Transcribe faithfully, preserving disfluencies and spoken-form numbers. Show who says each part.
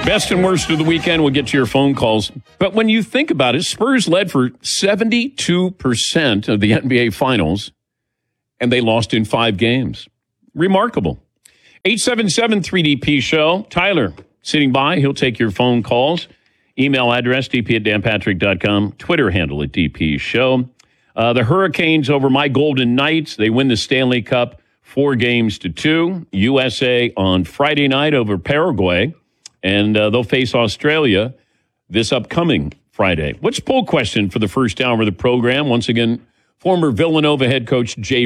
Speaker 1: Best and worst of the weekend, we'll get to your phone calls. But when you think about it, Spurs led for seventy-two percent of the N B A Finals, and they lost in five games. Remarkable. eight seven seven three D P show. Tyler sitting by. He'll take your phone calls. Email address, d p at dan patrick dot com. Twitter handle at D P show. Uh, the Hurricanes over my Golden Knights. They win the Stanley Cup four games to two. U S A on Friday night over Paraguay. And uh, they'll face Australia this upcoming Friday. What's poll question for the first hour of the program? Once again, former Villanova head coach Jay